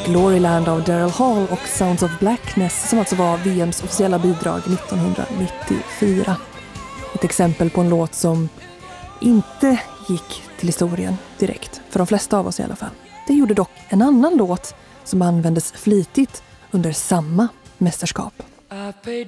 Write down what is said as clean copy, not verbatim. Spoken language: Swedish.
Gloryland av Daryl Hall och Sounds of Blackness som alltså var VMs officiella bidrag 1994. Ett exempel på en låt som inte gick till historien direkt, för de flesta av oss i alla fall. Det gjorde dock en annan låt som användes flitigt under samma mästerskap. I paid